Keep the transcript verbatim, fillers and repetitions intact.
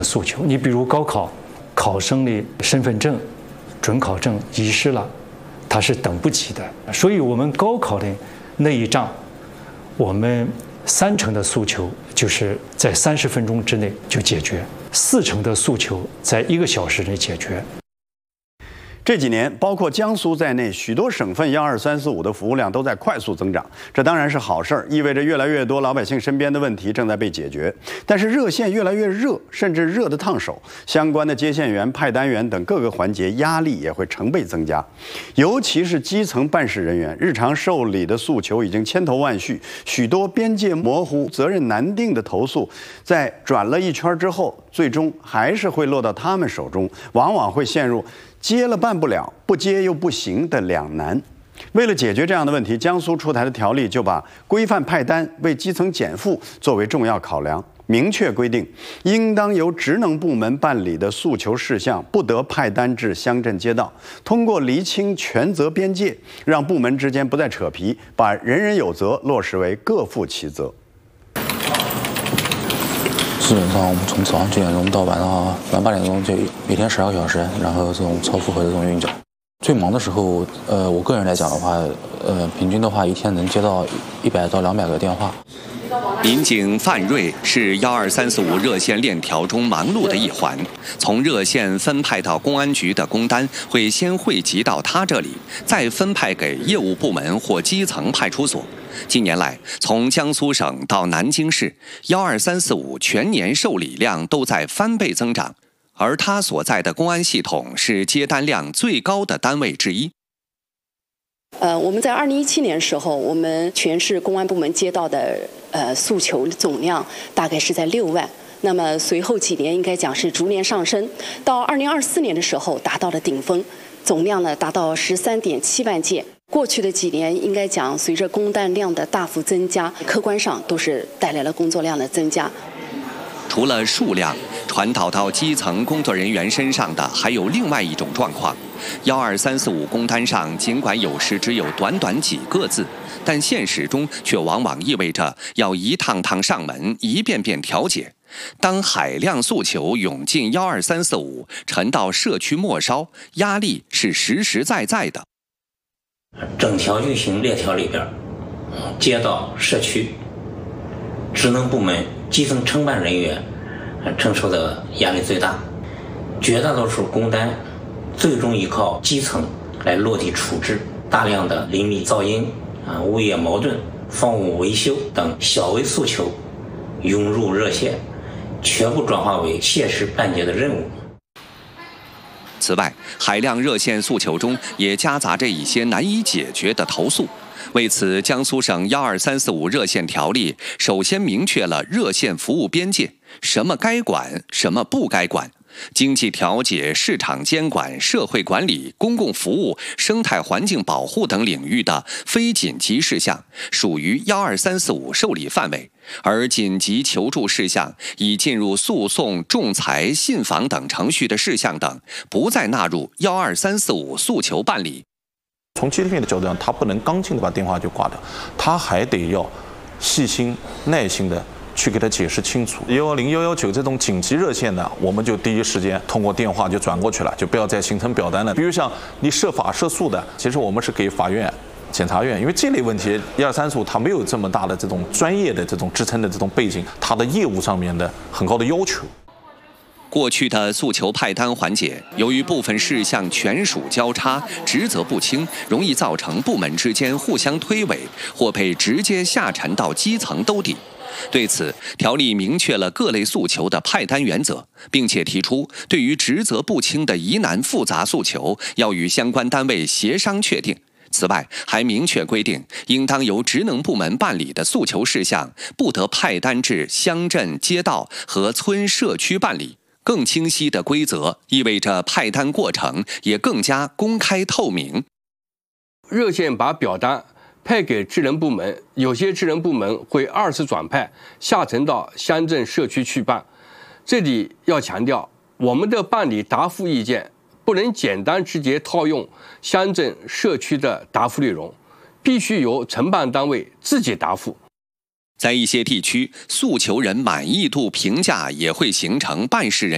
诉求。你比如高考，考生的身份证、准考证遗失了，他是等不及的。所以我们高考的那一仗，我们三成的诉求就是在三十分钟之内就解决，四成的诉求在一个小时内解决。 这几年，包括江苏在内，许多省份幺二三四五的服务量都在快速增长，这当然是好事儿，意味着越来越多老百姓身边的问题正在被解决。但是热线越来越热，甚至热得烫手，相关的接线员、派单员等各个环节压力也会成倍增加。尤其是基层办事人员，日常受理的诉求已经千头万绪，许多边界模糊、责任难定的投诉，在转了一圈之后，最终还是会落到他们手中，往往会陷入接了办不了，不接又不行的两难。为了解决这样的问题，江苏出台的条例就把规范派单、为基层减负作为重要考量，明确规定，应当由职能部门办理的诉求事项，不得派单至乡镇街道。通过厘清权责边界，让部门之间不再扯皮，把人人有责落实为各负其责。 基本上我们从早上九点钟到晚上晚八点钟，就每天十二个小时，然后这种超负荷的这种运转。最忙的时候，呃，我个人来讲的话，呃，平均的话一天能接到一百到两百个电话。 民警范瑞是幺二三四五热线链条中忙碌的一环，从热线分派到公安局的工单会先汇集到他这里，再分派给业务部门或基层派出所。近年来，从江苏省到南京市，幺二三四五全年受理量都在翻倍增长，而他所在的公安系统是接单量最高的单位之一。 呃，我们在二零一七年时候，我们全市公安部门接到的呃诉求总量大概是在六万。那么随后几年应该讲是逐年上升，到二零二四年的时候达到了顶峰，总量呢达到十三点七万件。过去的几年应该讲，随着工单量的大幅增加，客观上都是带来了工作量的增加。 除了数量，传导到基层工作人员身上的还有另外一种状况。幺二三四五工单上尽管有时只有短短几个字，但现实中却往往意味着要一趟趟上门，一遍遍调解。当海量诉求涌进幺二三四五，沉到社区末梢，压力是实实在在的。 整条运行链条里边，街道、社区、职能部门、基层承办人员承受的压力最大。绝大多数工单最终依靠基层来落地处置，大量的邻里噪音、啊物业矛盾、房屋维修等小微诉求涌入热线，全部转化为切实办结的任务。 此外，海量热线诉求中也夹杂着一些难以解决的投诉。为此，江苏省幺二三四五热线条例首先明确了热线服务边界，什么该管，什么不该管。经济调解、市场监管、社会管理、公共服务、生态环境保护等领域的非紧急事项属于幺二三四五受理范围，而紧急求助事项已进入诉讼、仲裁、信访等程序的事项等，不再纳入幺二三四五诉求办理。 从接电的角度上，他不能刚劲的把电话就挂掉，他还得要细心、耐心的去给他解释清楚。幺幺零、幺幺九这种紧急热线呢，我们就第一时间通过电话就转过去了，就不要再形成表单了。比如像你涉法涉诉的，其实我们是给法院、检察院，因为这类问题一二三四五它没有这么大的这种专业的这种支撑的这种背景，它的业务上面的很高的要求。 过去的诉求派单环节，由于部分事项权属交叉、职责不清，容易造成部门之间互相推诿，或被直接下沉到基层兜底。对此，条例明确了各类诉求的派单原则，并且提出对于职责不清的疑难复杂诉求，要与相关单位协商确定。此外，还明确规定，应当由职能部门办理的诉求事项，不得派单至乡镇、街道和村社区办理。更清晰的规则意味着派单过程也更加公开透明。 热线把表单派给职能部门，有些职能部门会二次转派下沉到乡镇社区去办。这里要强调，我们的办理答复意见不能简单直接套用乡镇社区的答复内容，必须由承办单位自己答复。 在一些地区，诉求人满意度评价也会形成办事人